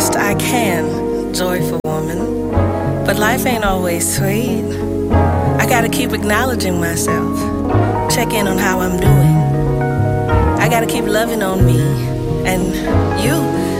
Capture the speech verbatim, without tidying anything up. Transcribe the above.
best I can, joyful woman. But life ain't always sweet. I gotta keep acknowledging myself, check in on how I'm doing. I gotta keep loving on me and you.